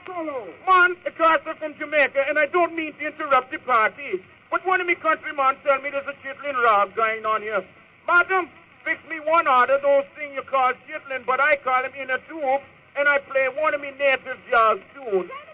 solo. Man, it's Arthur from Jamaica, and I don't mean to interrupt the party, but one of me countrymen tell me there's a chitlin rag going on here. Madam, fix me one order, those things you call chitlin, but I call them in a tube, and I play one of me native jazz tunes.